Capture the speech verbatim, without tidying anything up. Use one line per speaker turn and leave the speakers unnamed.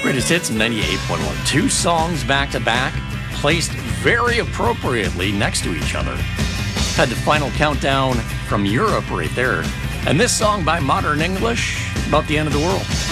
Greatest Hits ninety-eight point one. Two songs back to back, placed very appropriately next to each other. Had the final countdown from Europe right there. And this song by Modern English, about the end of the world.